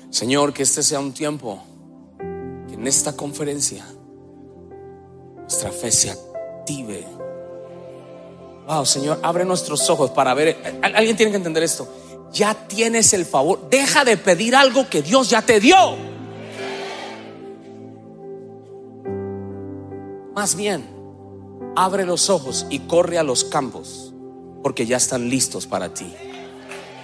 Señor, que este sea un tiempo que en esta conferencia nuestra fe se active. Wow, Señor, abre nuestros ojos para ver. Alguien tiene que entender esto. Ya tienes el favor. Deja de pedir algo que Dios ya te dio. Más bien, abre los ojos y corre a los campos, porque ya están listos para ti.